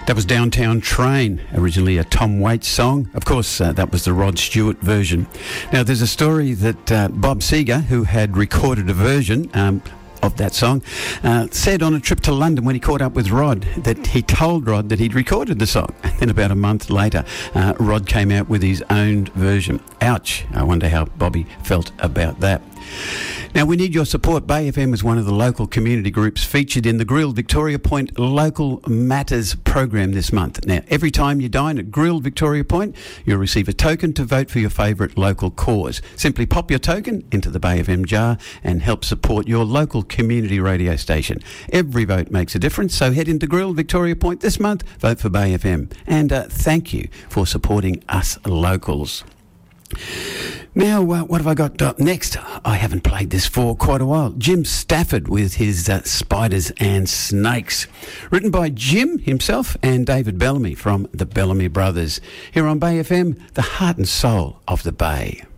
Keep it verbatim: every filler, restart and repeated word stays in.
That was Downtown Train, originally a Tom Waits song. Of course, uh, that was the Rod Stewart version. Now, there's a story that uh, Bob Seger, who had recorded a version um, of that song, uh, said on a trip to London when he caught up with Rod that he told Rod that he'd recorded the song. And then about a month later, uh, Rod came out with his own version. Ouch. I wonder how Bobby felt about that. Now, we need your support. Bay F M is one of the local community groups featured in the Grilled Victoria Point Local Matters program this month. Now, every time you dine at Grilled Victoria Point, you'll receive a token to vote for your favourite local cause. Simply pop your token into the Bay F M jar and help support your local community radio station. Every vote makes a difference, so head into Grilled Victoria Point this month, vote for Bay F M. And uh, thank you for supporting us locals. Now, uh, what have I got up next? I haven't played this for quite a while. Jim Stafford with his uh, Spiders and Snakes. Written by Jim himself and David Bellamy from the Bellamy Brothers. Here on Bay F M, the heart and soul of the Bay.